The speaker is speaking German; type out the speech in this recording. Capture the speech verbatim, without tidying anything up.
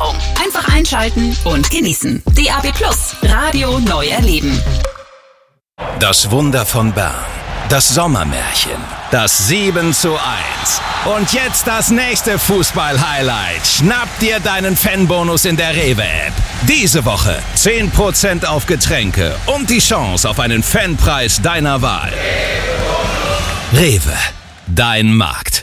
Traum. Einfach einschalten und genießen. D A B Plus, Radio neu erleben. Das Wunder von Bern. Das Sommermärchen. Das sieben zu eins. Und jetzt das nächste Fußball-Highlight. Schnapp dir deinen Fanbonus in der Rewe-App. Diese Woche zehn Prozent auf Getränke und die Chance auf einen Fanpreis deiner Wahl. Rewe, dein Markt.